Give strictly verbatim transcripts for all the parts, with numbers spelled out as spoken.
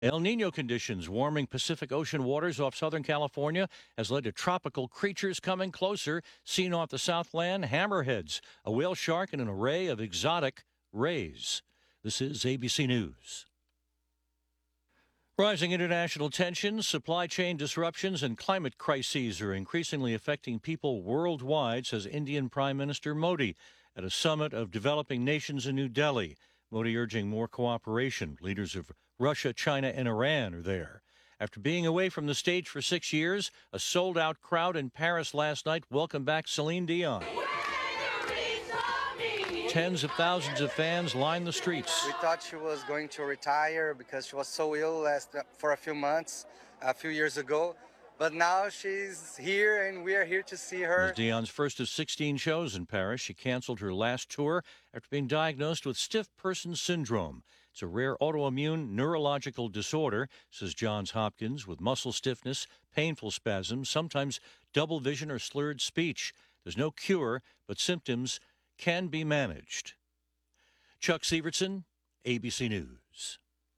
El Nino conditions warming Pacific Ocean waters off Southern California has led to tropical creatures coming closer. Seen off the Southland, hammerheads, a whale shark, and an array of exotic rays. This is A B C News. Rising international tensions, supply chain disruptions, and climate crises are increasingly affecting people worldwide, says Indian Prime Minister Modi at a summit of developing nations in New Delhi. Modi urging more cooperation. Leaders of Russia, China, and Iran are there. After being away from the stage for six years, a sold-out crowd in Paris last night welcomed back Celine Dion. Tens of thousands of fans lined the streets. We thought she was going to retire because she was so ill last for a few months, a few years ago. But now she's here, and we are here to see her. It was Dion's first of sixteen shows in Paris. She canceled her last tour after being diagnosed with stiff person syndrome. It's a rare autoimmune neurological disorder, says Johns Hopkins, with muscle stiffness, painful spasms, sometimes double vision or slurred speech. There's no cure, but symptoms can be managed. Chuck Sievertson, A B C News.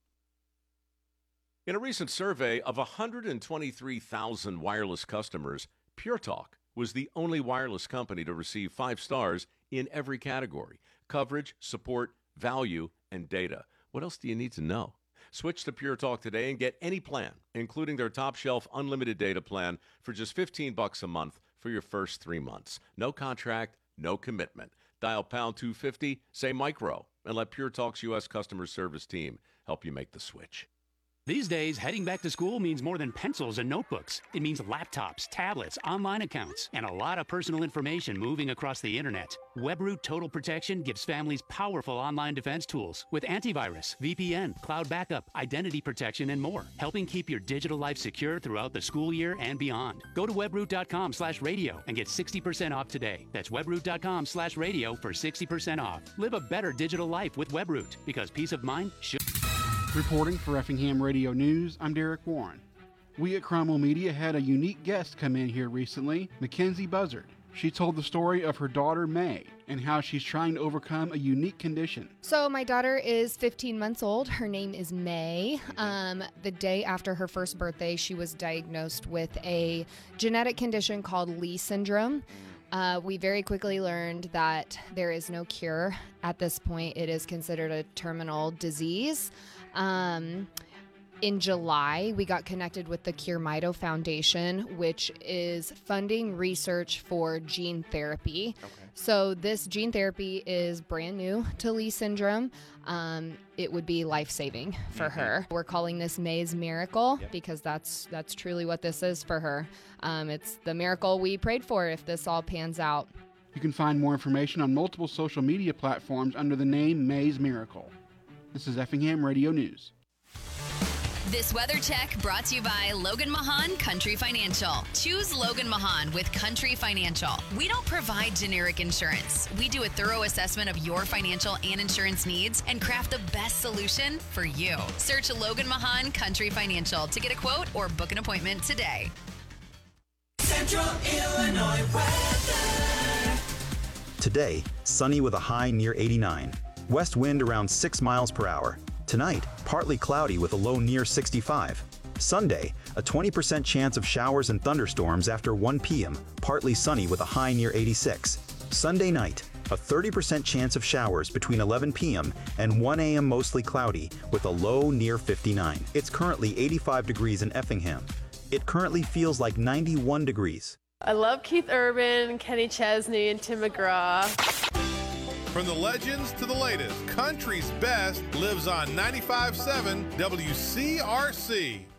In a recent survey of one hundred twenty-three thousand wireless customers, Pure Talk was the only wireless company to receive five stars in every category: coverage, support, value, and data. What else do you need to know? Switch to Pure Talk today and get any plan, including their top shelf unlimited data plan, for just fifteen bucks a month for your first three months. No contract, no commitment. Dial pound two fifty, say micro, and let Pure Talk's U S customer service team help you make the switch. These days, heading back to school means more than pencils and notebooks. It means laptops, tablets, online accounts, and a lot of personal information moving across the internet. WebRoot Total Protection gives families powerful online defense tools with antivirus, V P N, cloud backup, identity protection, and more, helping keep your digital life secure throughout the school year and beyond. Go to webroot.com slash radio and get sixty percent off today. That's webroot.com slash radio for sixty percent off. Live a better digital life with WebRoot, because peace of mind should... Reporting for Effingham Radio News, I'm Derek Warren. We at Cromwell Media had a unique guest come in here recently, Mackenzie Buzzard. She told the story of her daughter, May, and how she's trying to overcome a unique condition. So my daughter is fifteen months old. Her name is May. Um, the day after her first birthday, she was diagnosed with a genetic condition called Lee syndrome. Uh, we very quickly learned that there is no cure. At this point, it is considered a terminal disease. Um, in July, we got connected with the Cure Mito Foundation, which is funding research for gene therapy. Okay. So this gene therapy is brand new to Lee syndrome. Um, it would be life-saving for mm-hmm. her. We're calling this May's Miracle yep. because that's that's truly what this is for her. Um, it's the miracle we prayed for if this all pans out. You can find more information on multiple social media platforms under the name May's Miracle. This is Effingham Radio News. This weather check brought to you by Logan Mahan Country Financial. Choose Logan Mahan with Country Financial. We don't provide generic insurance. We do a thorough assessment of your financial and insurance needs and craft the best solution for you. Search Logan Mahan Country Financial to get a quote or book an appointment today. Central Illinois weather. Today, sunny with a high near eighty-nine. West wind around six miles per hour. Tonight, partly cloudy with a low near sixty-five. Sunday, a twenty percent chance of showers and thunderstorms after one p.m., partly sunny with a high near eighty-six. Sunday night, a thirty percent chance of showers between eleven p.m. and one a.m. mostly cloudy with a low near fifty-nine. It's currently eighty-five degrees in Effingham. It currently feels like ninety-one degrees. I love Keith Urban, Kenny Chesney, and Tim McGraw. From the legends to the latest, country's best lives on ninety-five point seven W C R C.